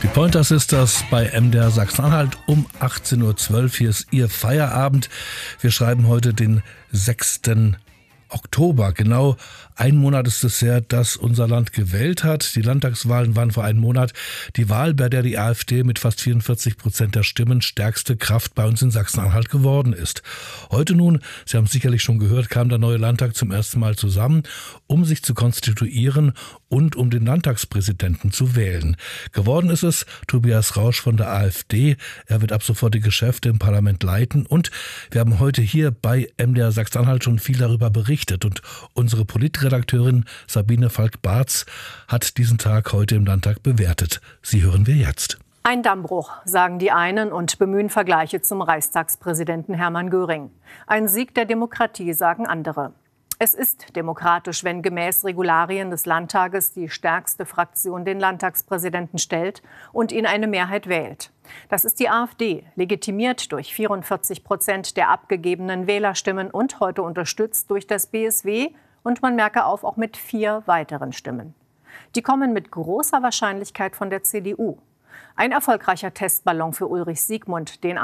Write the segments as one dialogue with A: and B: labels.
A: Pointer Sisters bei MDR Sachsen-Anhalt um 18.12 Uhr. Hier ist Ihr Feierabend. Wir schreiben heute den 6. Oktober. Genau ein Monat ist es her, dass unser Land gewählt hat. Die Landtagswahlen waren vor einem Monat. Die Wahl, bei der die AfD mit fast 44% der Stimmen stärkste Kraft bei uns in Sachsen-Anhalt geworden ist. Heute nun, Sie haben es sicherlich schon gehört, kam der neue Landtag zum ersten Mal zusammen, um sich zu konstituieren und um den Landtagspräsidenten zu wählen. Geworden ist es Tobias Rausch von der AfD. Er wird ab sofort die Geschäfte im Parlament leiten. Und wir haben heute hier bei MDR Sachsen-Anhalt schon viel darüber berichtet. Und unsere Politredakteurin Sabine Falk-Bartz hat diesen Tag heute im Landtag bewertet. Sie hören wir jetzt.
B: Ein Dammbruch, sagen die einen und bemühen Vergleiche zum Reichstagspräsidenten Hermann Göring. Ein Sieg der Demokratie, sagen andere. Es ist demokratisch, wenn gemäß Regularien des Landtages die stärkste Fraktion den Landtagspräsidenten stellt und ihn eine Mehrheit wählt. Das ist die AfD, legitimiert durch 44% der abgegebenen Wählerstimmen und heute unterstützt durch das BSW und man merke auf, auch mit 4 weiteren Stimmen. Die kommen mit großer Wahrscheinlichkeit von der CDU. Ein erfolgreicher Testballon für Ulrich Siegmund, den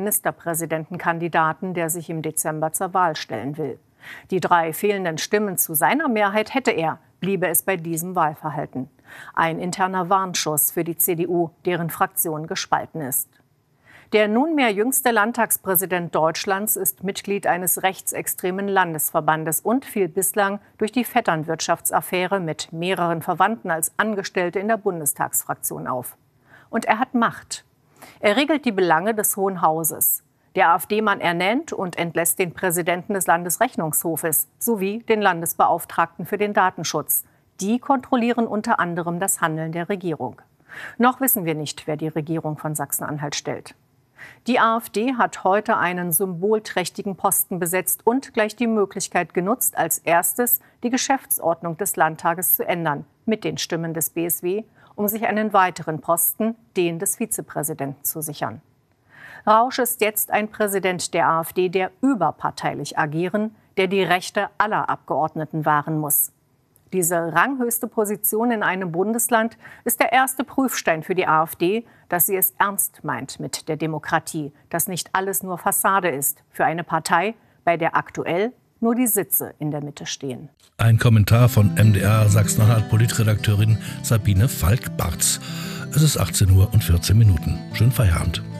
B: AfD-Ministerpräsidentenkandidaten, der sich im Dezember zur Wahl stellen will. Die 3 fehlenden Stimmen zu seiner Mehrheit hätte er, bliebe es bei diesem Wahlverhalten. Ein interner Warnschuss für die CDU, deren Fraktion gespalten ist. Der nunmehr jüngste Landtagspräsident Deutschlands ist Mitglied eines rechtsextremen Landesverbandes und fiel bislang durch die Vetternwirtschaftsaffäre mit mehreren Verwandten als Angestellte in der Bundestagsfraktion auf. Und er hat Macht. Er regelt die Belange des Hohen Hauses. Der AfD-Mann ernennt und entlässt den Präsidenten des Landesrechnungshofes sowie den Landesbeauftragten für den Datenschutz. Die kontrollieren unter anderem das Handeln der Regierung. Noch wissen wir nicht, wer die Regierung von Sachsen-Anhalt stellt. Die AfD hat heute einen symbolträchtigen Posten besetzt und gleich die Möglichkeit genutzt, als erstes die Geschäftsordnung des Landtages zu ändern, mit den Stimmen des BSW, um sich einen weiteren Posten, den des Vizepräsidenten, zu sichern. Rausch ist jetzt ein Präsident der AfD, der überparteilich agieren, der die Rechte aller Abgeordneten wahren muss. Diese ranghöchste Position in einem Bundesland ist der erste Prüfstein für die AfD, dass sie es ernst meint mit der Demokratie, dass nicht alles nur Fassade ist für eine Partei, bei der aktuell nur die Sitze in der Mitte stehen.
A: Ein Kommentar von MDR Sachsen-Anhalt Politredakteurin Sabine Falk-Bartz. Es ist 18:14 Uhr. Schönen Feierabend.